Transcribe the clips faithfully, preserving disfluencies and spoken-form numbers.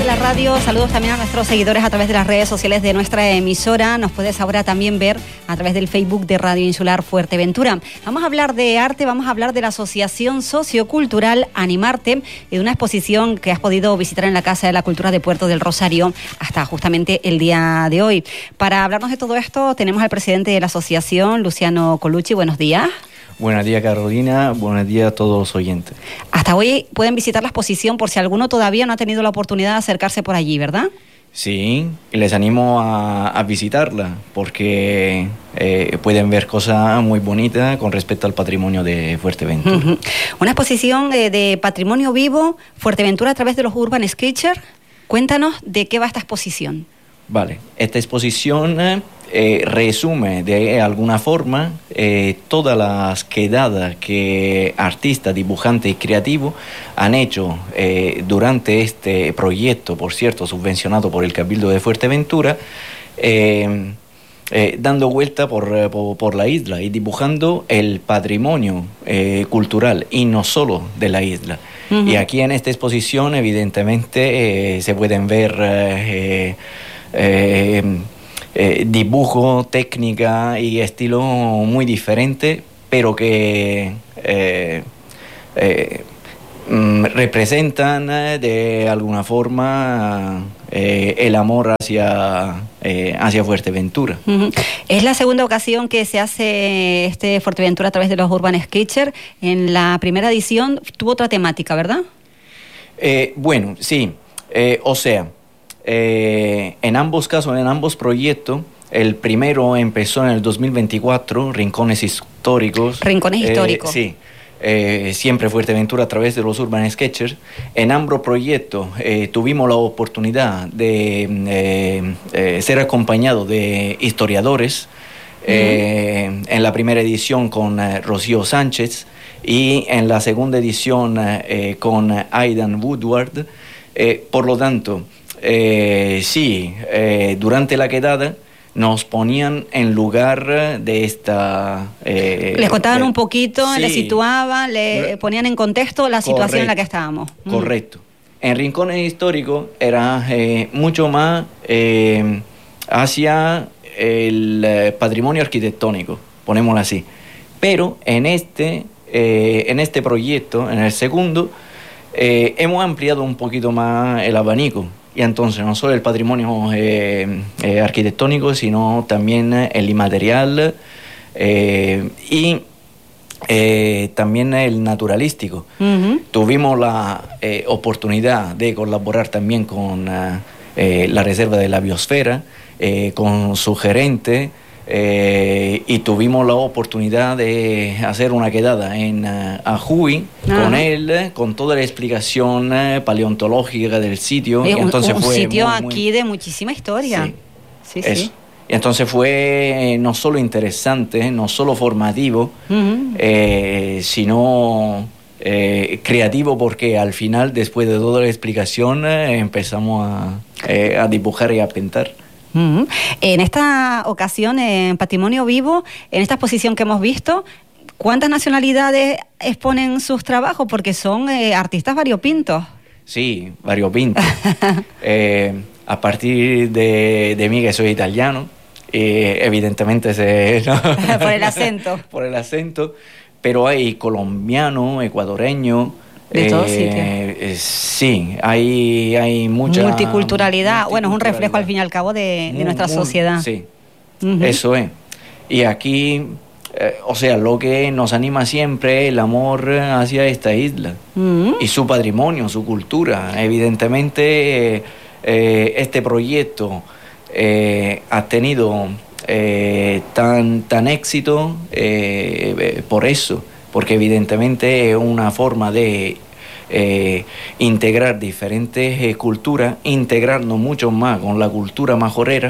la radio, saludos también a nuestros seguidores a través de las redes sociales de nuestra emisora. Nos puedes ahora también ver a través del Facebook de Radio Insular Fuerteventura. Vamos a hablar de arte, vamos a hablar de la Asociación Sociocultural Animarte y de una exposición que has podido visitar en la Casa de la Cultura de Puerto del Rosario hasta justamente el día de hoy. Para hablarnos de todo esto tenemos al presidente de la asociación, Luciano Colucci. Buenos días. Buenos días, Carolina. Buenos días a todos los oyentes. Hasta hoy pueden visitar la exposición por si alguno todavía no ha tenido la oportunidad de acercarse por allí, ¿verdad? Sí, les animo a, a visitarla porque eh, pueden ver cosas muy bonitas con respecto al patrimonio de Fuerteventura. Uh-huh. Una exposición eh, de patrimonio vivo, Fuerteventura a través de los Urban Sketchers. Cuéntanos de qué va esta exposición. Vale, esta exposición eh, resume de alguna forma eh, todas las quedadas que artistas, dibujantes y creativos han hecho eh, durante este proyecto, por cierto, subvencionado por el Cabildo de Fuerteventura, eh, eh, dando vuelta por, por, por la isla y dibujando el patrimonio eh, cultural y no solo de la isla. Uh-huh. Y aquí en esta exposición evidentemente eh, se pueden ver Eh, Eh, eh, dibujo, técnica y estilo muy diferente, pero que eh, eh, mm, representan eh, de alguna forma eh, el amor hacia, eh, hacia Fuerteventura. Uh-huh. Es la segunda ocasión que se hace este Fuerteventura a través de los Urban Sketchers. En la primera edición tuvo otra temática, ¿verdad? Eh, bueno, sí, eh, o sea, Eh, en ambos casos, en ambos proyectos, el primero empezó en el dos mil veinticuatro, Rincones Históricos. Rincones eh, Históricos. Sí, eh, siempre Fuerteventura a través de los Urban Sketchers. En ambos proyectos eh, tuvimos la oportunidad de eh, eh, ser acompañados de historiadores. Uh-huh. eh, en la primera edición con eh, Rocío Sánchez y en la segunda edición eh, con Aidan Woodward. Eh, por lo tanto, Eh, sí, eh, durante la quedada nos ponían en lugar de esta... Eh, les contaban de, un poquito, sí, les situaban, le ponían en contexto la situación correcto, en la que estábamos. Correcto. Mm. En Rincones Históricos era eh, mucho más eh, hacia el eh, patrimonio arquitectónico, ponémoslo así. Pero en este, eh, en este proyecto, en el segundo, eh, hemos ampliado un poquito más el abanico. Y entonces no solo el patrimonio eh, eh, arquitectónico, sino también el inmaterial eh, y eh, también el naturalístico. Uh-huh. Tuvimos la eh, oportunidad de colaborar también con uh, eh, la Reserva de la Biosfera, eh, con su gerente, Eh, y tuvimos la oportunidad de hacer una quedada en uh, Ajuy ah. con él, con toda la explicación uh, paleontológica del sitio. Es y un, entonces un fue sitio muy, aquí muy... de muchísima historia. Sí, sí, eso. sí. Y entonces fue no solo interesante, no solo formativo, uh-huh. eh, sino eh, creativo, porque al final, después de toda la explicación, eh, empezamos a, eh, a dibujar y a pintar. Uh-huh. En esta ocasión, en Patrimonio Vivo, en esta exposición que hemos visto, ¿cuántas nacionalidades exponen sus trabajos? Porque son eh, artistas variopintos. Sí, variopintos. eh, a partir de, de mí, que soy italiano, eh, evidentemente se... ¿no? Por el acento. Por el acento, pero hay colombiano, ecuadoreño... De eh, todos sitios. Eh, sí, hay, hay mucha... Multiculturalidad. multiculturalidad. Bueno, es un reflejo al fin y al cabo de, muy, de nuestra muy, sociedad. Sí, uh-huh. Eso es. Y aquí, eh, o sea, lo que nos anima siempre es el amor hacia esta isla uh-huh. y su patrimonio, su cultura. Evidentemente, eh, eh, este proyecto eh, ha tenido eh, tan, tan éxito eh, por eso. Porque evidentemente es una forma de eh, integrar diferentes eh, culturas, integrarnos mucho más con la cultura majorera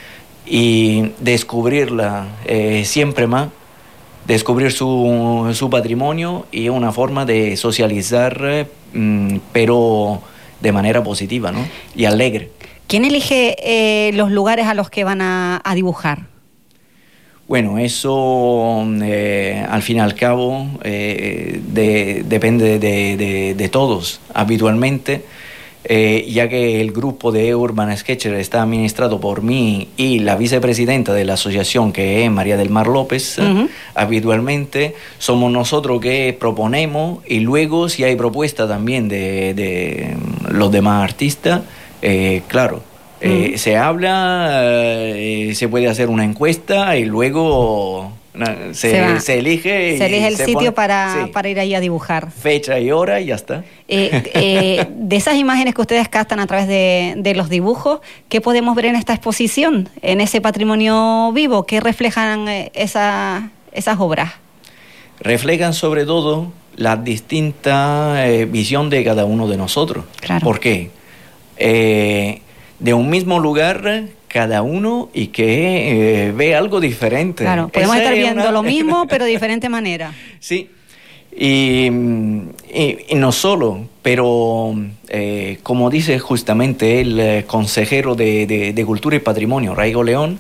y descubrirla eh, siempre más, descubrir su, su patrimonio, y una forma de socializar, eh, pero de manera positiva, ¿no? Y alegre. ¿Quién elige eh, los lugares a los que van a, a dibujar? Bueno, eso eh, al fin y al cabo eh, de, depende de, de, de todos. Habitualmente eh, ya que el grupo de Urban Sketcher está administrado por mí y la vicepresidenta de la asociación, que es María del Mar López, uh-huh. habitualmente somos nosotros que proponemos, y luego si hay propuesta también de, de los demás artistas, eh, claro, eh, uh-huh. se habla, eh, se puede hacer una encuesta y luego... No, se, se, se elige se elige el se sitio pone, para, sí. para ir ahí a dibujar. Fecha y hora y ya está. Eh, eh, de esas imágenes que ustedes captan a través de, de los dibujos, ¿qué podemos ver en esta exposición, en ese patrimonio vivo? ¿Qué reflejan esa, esas obras? Reflejan sobre todo la distinta eh, visión de cada uno de nosotros. Claro. ¿Por qué? Eh, de un mismo lugar... cada uno y que eh, ve algo diferente. Claro, podemos Esa estar viendo una... lo mismo, pero de diferente manera. Sí, y, y, y no solo, pero eh, como dice justamente el eh, consejero de, de, de Cultura y Patrimonio, Raigo León,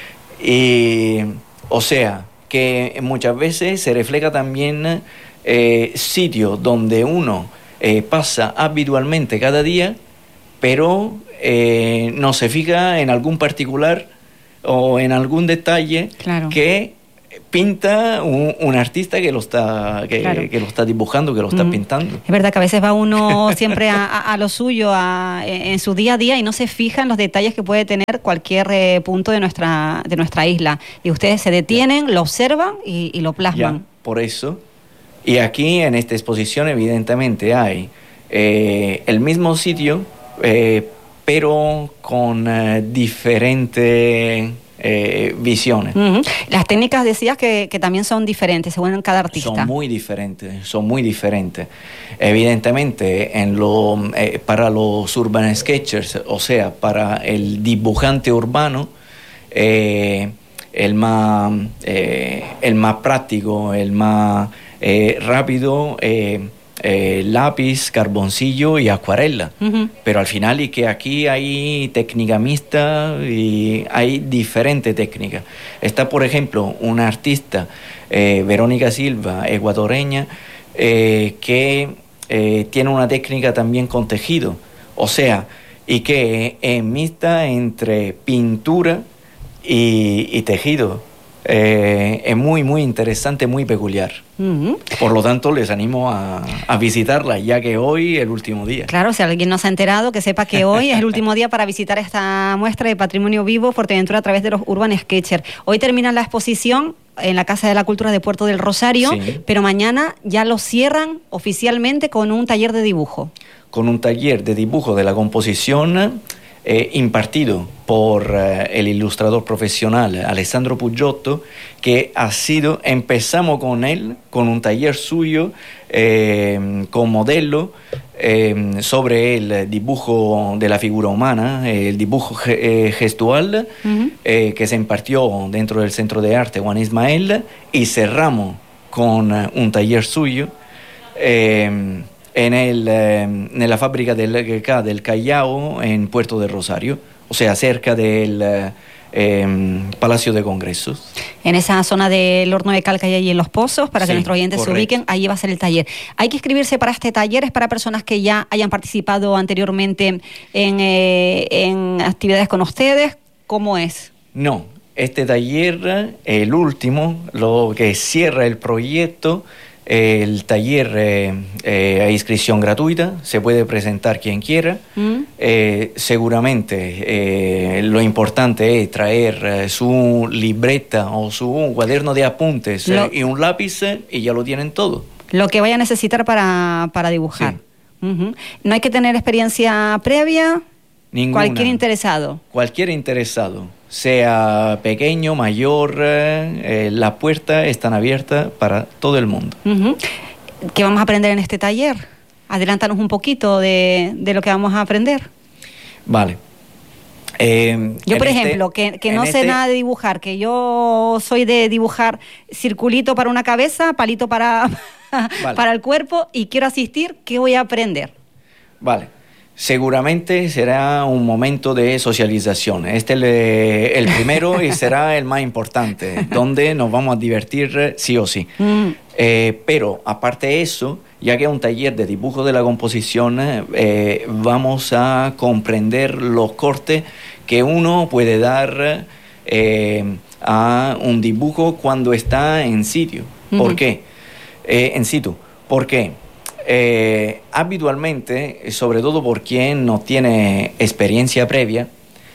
y, o sea, que muchas veces se refleja también eh, sitios donde uno eh, pasa habitualmente cada día, pero eh, no se fija en algún particular o en algún detalle claro. que pinta un, un artista que lo está que, claro. que lo está dibujando, que lo está mm. pintando. Es verdad que a veces va uno siempre a, a, a lo suyo, a, en su día a día, y no se fija en los detalles que puede tener cualquier eh, punto de nuestra de nuestra isla. Y ustedes se detienen, ya. lo observan y, y lo plasman. Ya, por eso. Y aquí en esta exposición evidentemente hay eh, el mismo sitio, eh, pero con eh, diferentes eh, visiones. Uh-huh. Las técnicas decías que, que también son diferentes según cada artista. Son muy diferentes, son muy diferentes. Evidentemente, en lo, eh, para los urban sketchers, o sea, para el dibujante urbano, eh, el, más, eh, el más práctico, el más eh, rápido, eh, Eh, lápiz, carboncillo y acuarela. Uh-huh. Pero al final, y que aquí hay técnica mixta y hay diferentes técnicas. Está, por ejemplo, una artista, eh, Verónica Silva, ecuatoriana, eh, que eh, tiene una técnica también con tejido. O sea, y que es mixta entre pintura y, y tejido. Eh, es muy, muy interesante, muy peculiar. Uh-huh. Por lo tanto, les animo a, a visitarla, ya que hoy es el último día. Claro, si alguien no se ha enterado, que sepa que hoy es el último día para visitar esta muestra de patrimonio vivo Fuerteventura a través de los Urban Sketcher. Hoy termina la exposición en la Casa de la Cultura de Puerto del Rosario, sí. pero mañana ya lo cierran oficialmente con un taller de dibujo. Con un taller de dibujo de la composición Eh, impartido por eh, el ilustrador profesional Alessandro Pugliotto, que ha sido, empezamos con él, con un taller suyo, eh, con modelo, eh, sobre el dibujo de la figura humana, el dibujo ge- eh, gestual, uh-huh. eh, que se impartió dentro del Centro de Arte Juan Ismael, y cerramos con uh, un taller suyo, eh, en, el, eh, en la fábrica del, del Callao, en Puerto de Rosario, o sea, cerca del eh, eh, Palacio de Congresos. En esa zona del horno de cal que hay ahí en Los Pozos, para sí, que nuestros oyentes correcto. se ubiquen, ahí va a ser el taller. ¿Hay que inscribirse para este taller? ¿Es para personas que ya hayan participado anteriormente en, eh, en actividades con ustedes? ¿Cómo es? No, este taller, el último, lo que cierra el proyecto. El taller eh, eh, a inscripción gratuita, se puede presentar quien quiera. Mm. Eh, seguramente eh, lo importante es traer eh, su libreta o su cuaderno de apuntes lo, eh, y un lápiz eh, y ya lo tienen todo. Lo que vaya a necesitar para, para dibujar. Sí. Uh-huh. No hay que tener experiencia previa. Ninguna. Cualquier interesado. Cualquier interesado, sea pequeño, mayor, eh, las puertas están abiertas para todo el mundo. Uh-huh. ¿Qué vamos a aprender en este taller? Adelántanos un poquito de, de lo que vamos a aprender. Vale. Eh, yo, por ejemplo, este, que, que no sé este... nada de dibujar, que yo soy de dibujar circulito para una cabeza, palito para, vale. para el cuerpo, y quiero asistir, ¿qué voy a aprender? Vale. Seguramente será un momento de socialización. Este es el, el primero y será el más importante, donde nos vamos a divertir sí o sí. Mm. Eh, pero aparte de eso, ya que es un taller de dibujo de la composición, eh, vamos a comprender los cortes que uno puede dar eh, a un dibujo cuando está en sitio. Uh-huh. ¿Por qué? Eh, en situ. ¿Por qué? Eh, habitualmente, sobre todo por quien no tiene experiencia previa,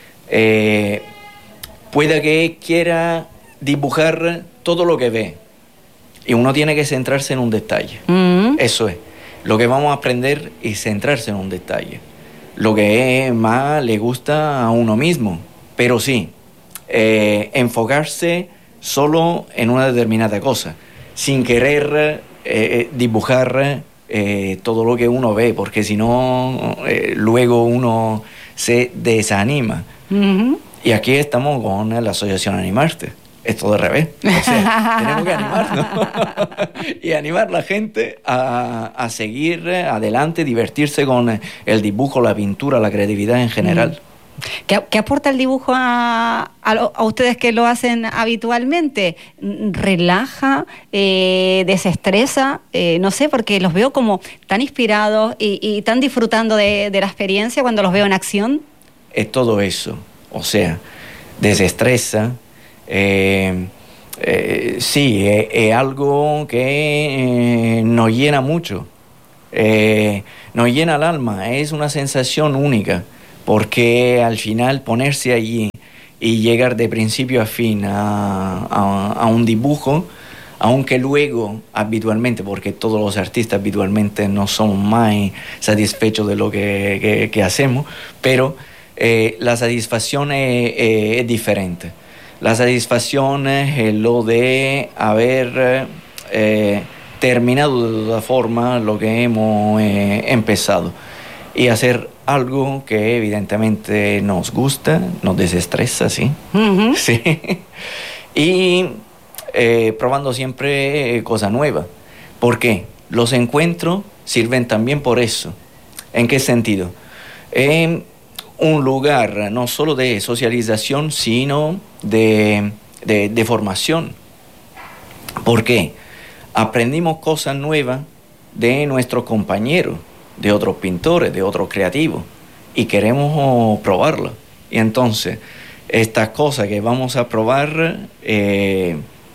eh, puede que quiera dibujar todo lo que ve. Y uno tiene que centrarse en un detalle. Mm. Eso es. Lo que vamos a aprender es centrarse en un detalle. Lo que más le gusta a uno mismo. Pero sí, eh, enfocarse solo en una determinada cosa. Sin querer eh, dibujar eh, todo lo que uno ve. Porque si no, eh, luego uno se desanima. Mm-hmm. Y aquí estamos con la Asociación Animarte. Es todo al revés. O sea, tenemos que animarnos y animar a la gente a, a seguir adelante, divertirse con el dibujo, la pintura, la creatividad en general. ¿Qué, qué aporta el dibujo a, a, a ustedes que lo hacen habitualmente? ¿Relaja? Eh, ¿Desestresa? Eh, no sé, porque los veo como tan inspirados y, y tan disfrutando de, de la experiencia cuando los veo en acción. Es todo eso. O sea, desestresa. Eh, eh, sí, es, es algo que eh, nos llena mucho, eh, nos llena el alma, es una sensación única, porque al final ponerse allí y llegar de principio a fin a, a, a un dibujo, aunque luego habitualmente, porque todos los artistas habitualmente no somos más satisfechos de lo que, que, que hacemos, pero eh, la satisfacción es, es, es diferente. La satisfacción es lo de haber eh, terminado de toda forma lo que hemos eh, empezado y hacer algo que evidentemente nos gusta, nos desestresa, ¿sí? Uh-huh. Sí. Y eh, probando siempre cosas nuevas. ¿Por qué? Los encuentros sirven también por eso. ¿En qué sentido? Eh, un lugar no solo de socialización, sino de, de, de formación. ¿Por qué? Aprendimos cosas nuevas de nuestros compañeros, de otros pintores, de otros creativos, y queremos probarlas. Y entonces, estas cosas que vamos a probar eh,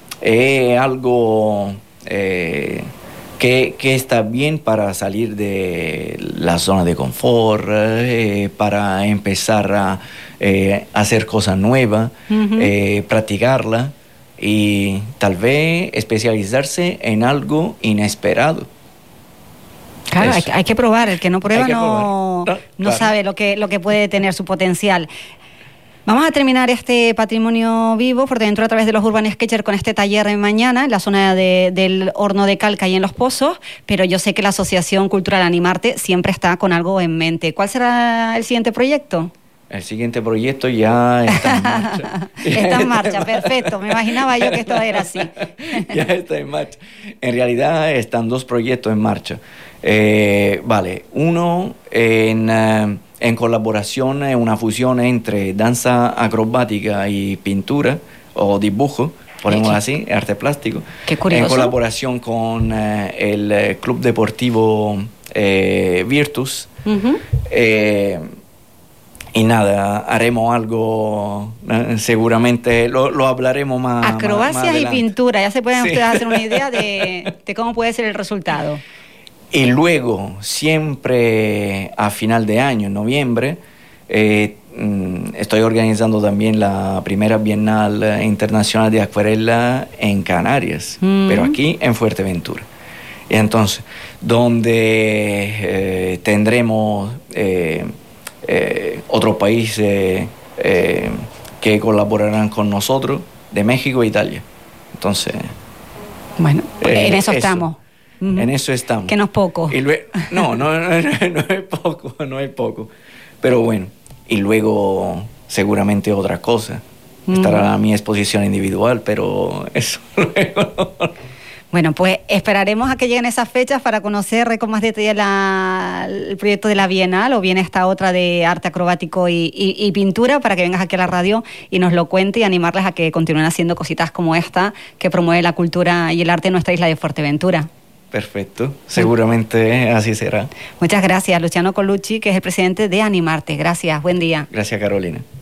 es algo eh, que, que está bien para salir de la zona de confort, eh, para empezar a eh, hacer cosas nuevas, uh-huh. eh, practicarlas y tal vez especializarse en algo inesperado. Claro, hay, hay que probar. El que no prueba que no, no, no claro. sabe lo que, lo que puede tener su potencial. Vamos a terminar este patrimonio vivo Fuerteventura a través de los Urban Sketchers con este taller de mañana en la zona de, del horno de Calca y en Los Pozos, pero yo sé que la Asociación Cultural Animarte siempre está con algo en mente. ¿Cuál será el siguiente proyecto? El siguiente proyecto ya está en marcha. Está en marcha, perfecto. Me imaginaba yo que esto era así. Ya está en marcha. En realidad están dos proyectos en marcha. Eh, vale, uno en... Uh, en colaboración, una fusión entre danza acrobática y pintura o dibujo, ponemos así, arte plástico. Qué curioso. En colaboración con eh, el Club Deportivo eh, Virtus. Uh-huh. Eh, y nada, haremos algo, eh, seguramente lo, lo hablaremos más. Acrobacias más, más y pintura, ya se pueden sí. ustedes hacer una idea de, de cómo puede ser el resultado. Y luego, siempre a final de año, en noviembre, eh, estoy organizando también la primera Bienal Internacional de Acuarela en Canarias, mm. pero aquí en Fuerteventura. Y entonces, donde eh, tendremos eh, eh, otros países eh, que colaborarán con nosotros, de México e Italia. Entonces... Bueno, eh, en eso, eso estamos. Uh-huh. En eso estamos. Que no es poco. Y luego, no, no, no, no, no es poco, no es poco. Pero bueno, y luego seguramente otra cosa. Uh-huh. Estará mi exposición individual, pero eso luego no. Bueno, pues esperaremos a que lleguen esas fechas para conocer con más detalle la, el proyecto de la Bienal, o bien esta otra de arte acrobático y, y, y pintura, para que vengas aquí a la radio y nos lo cuente, y animarles a que continúen haciendo cositas como esta, que promueve la cultura y el arte en nuestra isla de Fuerteventura. Perfecto, seguramente así será. Muchas gracias, Luciano Colucci, que es el presidente de Animarte. Gracias, buen día. Gracias, Carolina.